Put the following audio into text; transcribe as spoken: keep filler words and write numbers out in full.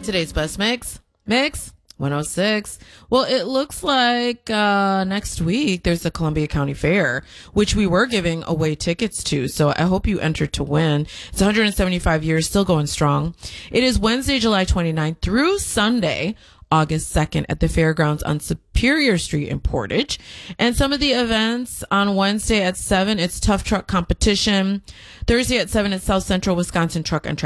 today's bus mix? Mix one oh six. Well, it looks like uh next week there's the Columbia County Fair, which we were giving away tickets to. So I hope you entered to win. It's one hundred seventy-five years, still going strong. It is Wednesday, July twenty-ninth through Sunday, August second at the fairgrounds on Superior Street in Portage. And some of the events on Wednesday at seven, it's Tough Truck Competition. Thursday at seven, it's South Central Wisconsin Truck and Tractor